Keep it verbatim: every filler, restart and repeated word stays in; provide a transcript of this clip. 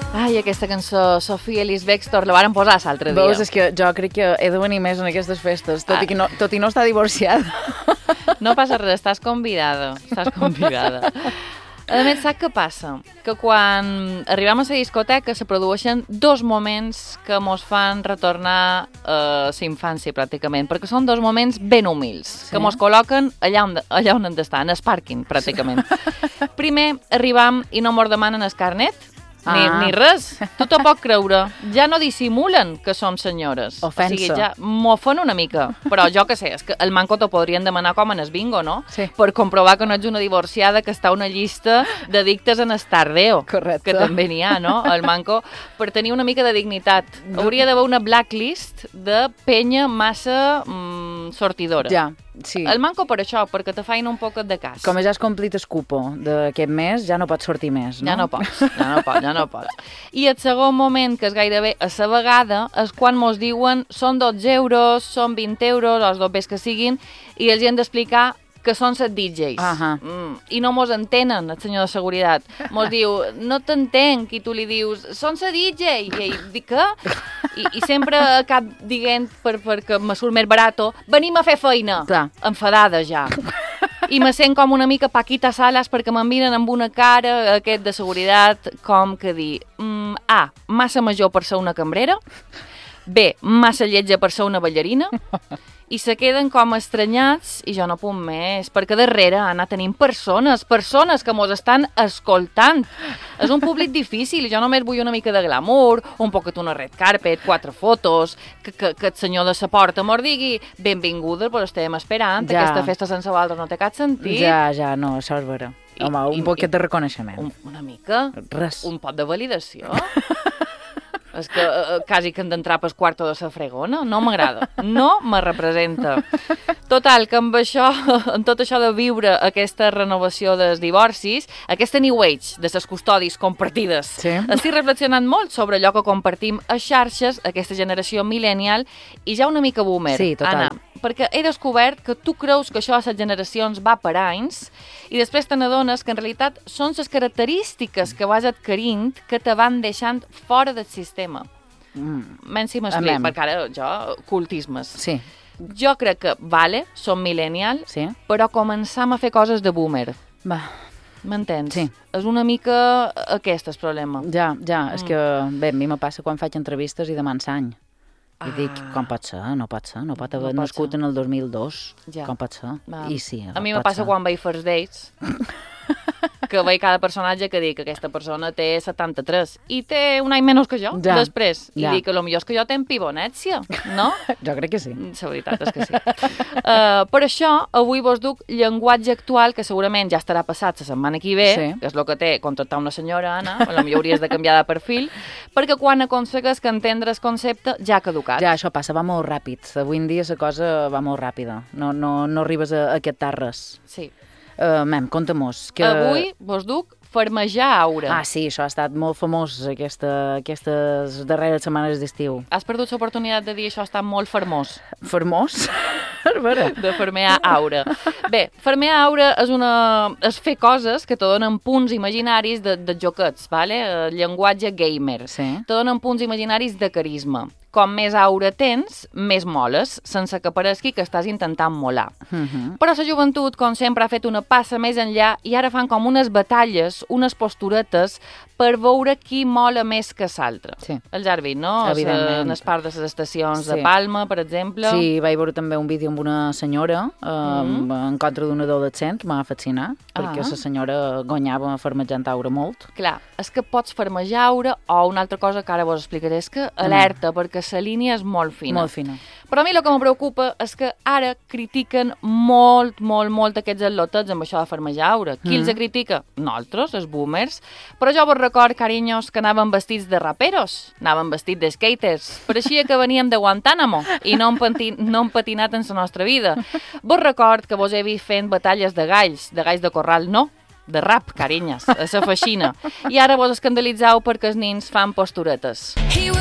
Ai, aquesta cançó, Sofia Ellis Bextor, la varen posar l'altre dia. Veus, és que jo crec que he de venir més en aquestes festes, tot, ah. i, que no, tot i no estar divorciada. No passa res, estàs convidada, estàs convidada. A més, saps què passa? Que quan arribem a la discoteca se produeixen dos moments que mos fan retornar a la infància, pràcticament, perquè són dos moments ben humils, sí? Que mos col·loquen allà on, allà on hem d'estar, en el pàrquing, pràcticament. Primer, arribam i no mos demanen el carnet, ah. ni, ni res. Tu t'ho pots creure. Ja no dissimulen que som senyores. Ofensa. O sigui, ja m'ofen una mica. Però jo què sé, és que el manco t'ho podrien demanar com en el bingo, no? Sí. Per comprovar que no ets una divorciada que està a una llista d'addictes en estardeo. Correcte. Que també n'hi ha, no? El manco, per tenir una mica de dignitat. Hauria d'haver una blacklist de penya massa mm, sortidora. Ja, sí. El manco per això, perquè te feien un poquet de cas. Com ja has complit el cupo d'aquest mes, ja no pots sortir més, no? Ja no pots, ja no pots, ja no pots. I el segon moment, que és gairebé a la vegada, és quan mos diuen són dotze euros, són vint euros, els dobbers que siguin, i els hi hem d'explicar que són set D Js. Uh-huh. Mm. I no mos entenen, el senyor de seguretat. Mos diu, no t'entenc, i tu li dius, són set D J. I ell dic, què? I, i sempre cap dient, per, perquè me surt més barato, venim a fer feina. Clar. Enfadada ja. I me sent com una mica Paquita Salas perquè me'n miren amb una cara aquest de seguretat com que dir mm, A, massa major per ser una cambrera, B, massa lletja per ser una ballarina, i se queden com estranyats i jo no puc més, perquè darrere anar tenint persones, persones que mos estan escoltant. És un públic difícil i jo només vull una mica de glamour, un poquet una red carpet, quatre fotos, que, que, que el senyor de la porta mos digui benvinguda, però estem esperant, ja. Aquesta festa sense vosaltres no té cap sentit. Ja, ja, no, això és vera. I, Home, un i, poquet i, de reconeixement. Un, una mica? Res. Un pot de validació? És que uh, quasi que hem d'entrar pel quarto de la fregona. No m'agrada. No me representa. Total, que amb això, amb tot això de viure aquesta renovació dels divorcis, aquesta new age de les custodis compartides, sí. Estic reflexionant molt sobre allò que compartim a xarxes, aquesta generació millennial i ja una mica boomer. Sí, total. Anna, perquè he descobert que tu creus que això a les generacions va per anys i després te n'adones que en realitat són les característiques que vas adquirint que te van deixant fora del sistema. Mm. Menys si m'explico, perquè ara jo, cultismes. Sí. Jo crec que, vale, som millennial, sí. Però començam a fer coses de boomer. Va. M'entens? Sí. És una mica aquest el problema. Ja, ja, mm. és que, bé, a mi me passa quan faig entrevistes i demano any. I ah. dic, com pot ser? No pot ser. No pot haver no pot nascut ser. En el dos mil dos. Ja. Com pot ser? Va. I sí, a mi me passa ser. Quan veig First Dates, que veig cada personatge que dic que aquesta persona té setanta-tres i té un any menys que jo, ja. Després. I ja. Dic que potser és que jo tenc pibonètsia, no? Jo crec que sí. La veritat és que sí. uh, per això, avui vos duc llenguatge actual, que segurament ja estarà passat la setmana que ve, sí. Que és el que té contractar una senyora, Anna, potser hauries de canviar de perfil, perquè quan aconsegues que entendre el concepte ja ha caducat. Ja, això passa, va molt ràpid. Avui en dia la cosa va molt ràpida. No, no, no arribes a, a aquest res. Sí. Uh, mem, conta-mos. Que... Avui vos duc Farmejar Aura. Ah, sí, això ha estat molt famós aquesta, aquestes darreres setmanes d'estiu. Has perdut l'oportunitat de dir això ha estat molt fermós. Fermós? De Farmejar Aura. Bé, Farmejar Aura és, una... és fer coses que te donen punts imaginaris de, de joquets, vale? El llenguatge gamer. Sí. Te donen punts imaginaris de carisma. Com més aura tens, més moles, sense que pareixi que estàs intentant molar. Uh-huh. Però la joventut, com sempre, ha fet una passa més enllà i ara fan com unes batalles, unes posturetes, per veure qui mola més que l'altre. Sí. Els has vist, no? Evidentment. En les parts de les estacions sí. de Palma, per exemple. Sí, vaig veure també un vídeo amb una senyora eh, mm-hmm. en contra d'un adolescent, m'ha fascinat, perquè ah. la senyora guanyava farmejant aura molt. Clar, és que pots farmejar aura, o una altra cosa que ara vos explicaré, és que alerta, mm. perquè la línia és molt fina. Molt fina. Però a mi el que em preocupa és que ara critiquen molt, molt, molt aquests atlotets amb això de farmejar aura. Qui mm. els critica? Nosaltres, els boomers. Però jo vos record, carinyos, que anaven vestits de raperos, anaven vestits de skaters. Pareixia que veníem de Guantánamo i no hem, pati no hem patinat en la nostra vida. Vos record que vos he vist fent batalles de galls, de galls de corral, no, de rap, carinyes, a la feixina. I ara vos escandalitzeu perquè els nins fan posturetes.